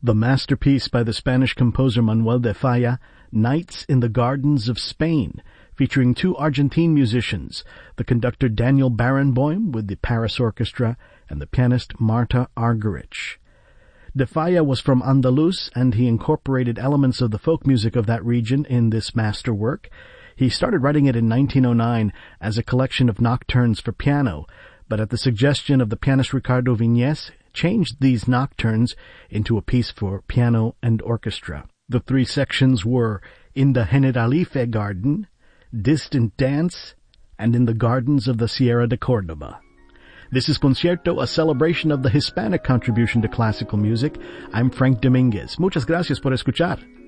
The masterpiece by the Spanish composer Manuel de Falla, Nights in the Gardens of Spain, featuring two Argentine musicians, the conductor Daniel Barenboim with the Paris Orchestra and the pianist Marta Argerich. De Falla was from Andalus, and he incorporated elements of the folk music of that region in this masterwork. He started writing it in 1909 as a collection of nocturnes for piano, but at the suggestion of the pianist Ricardo Viñes, changed these nocturnes into a piece for piano and orchestra. The three sections were In the Generalife Garden, Distant Dance, and In the Gardens of the Sierra de Córdoba. This is Concierto, a celebration of the Hispanic contribution to classical music. I'm Frank Dominguez. Muchas gracias por escuchar.